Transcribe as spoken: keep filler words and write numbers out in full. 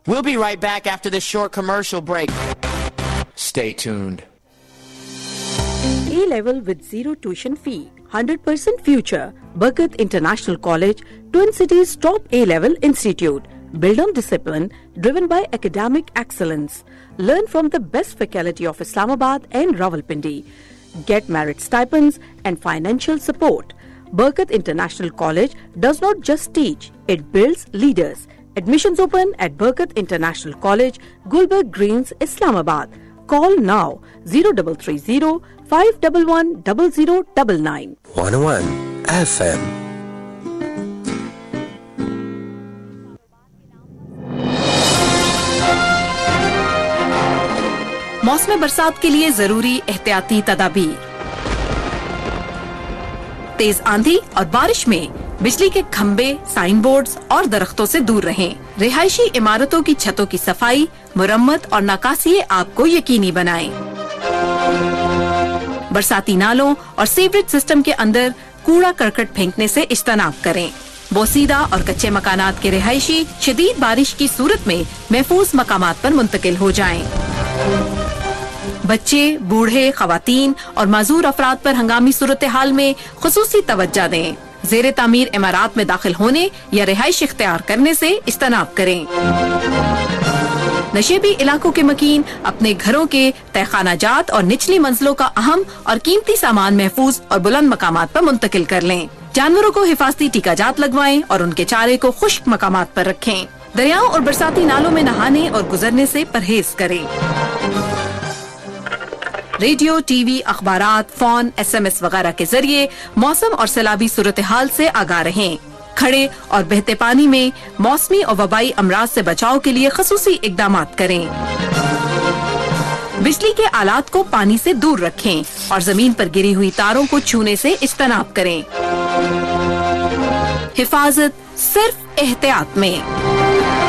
We'll be right back after this short commercial break. Stay tuned. A-level with zero tuition fee, one hundred percent future. Barkat International College, Twin Cities' top A-level institute. Built on discipline, driven by academic excellence. Learn from the best faculty of Islamabad and Rawalpindi. Get merit stipends and financial support. Barkat International College does not just teach, it builds leaders. Admissions open at Barkat International College, Gulberg Greens, Islamabad. Call now zero three three zero, five one one, zero zero nine nine. one oh one F M. मौसम बरसात के लिए जरूरी एहतियाती तदाबीर। तेज आंधी और बारिश में बिजली के खंभे, साइन बोर्ड्स और दरख्तों से दूर रहें। रिहायशी इमारतों की छतों की सफाई, मुरम्मत और नकासी आग को यकीनी बनाएं। बरसाती नालों और सीवरेज सिस्टम के अंदर कूड़ा करकट फेंकने से इज्तनाब करें। बोसीदा और कच्चे मकानात के रिहायशी शदीद बारिश की सूरत में महफूज मकामात पर मुंतकिल हो जाएं। बच्चे, बूढ़े, खवातीन और माजूर अफराद पर हंगामी सूरत हाल में खुसूसी तवज्जो दें। ज़ेरे तामीर इमारात में दाखिल होने या रिहाइश इख्तियार करने से इज्तनाब करें। नशेबी इलाकों के मकीन अपने घरों के तहखाना जात और निचली मंजिलों का अहम और कीमती सामान महफूज और बुलंद मकामात पर मुंतकिल कर लें। जानवरों को हिफाजती टीकाजात लगवाएं और उनके चारे को खुश्क मकामात पर रखें। दरियाओं और बरसाती नालों में नहाने और गुजरने से परहेज करें। रेडियो, टीवी, अखबारात, फोन, एसएमएस वगैरह के जरिए मौसम और सैलाबी सूरत हाल से आगाह रहें। खड़े और बहते पानी में मौसमी और वबाई अमराज से बचाव के लिए खसूसी इकदामात करें। बिजली के आलात को पानी से दूर रखें और जमीन पर गिरी हुई तारों को छूने से इज्तनाब करें। हिफाजत सिर्फ एहतियात में।